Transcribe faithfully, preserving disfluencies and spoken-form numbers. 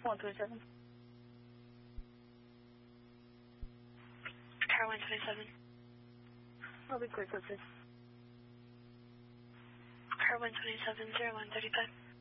one twenty-seven. Car one twenty-seven. I'll be clear, code six. Car one twenty-seven, zero one thirty-five.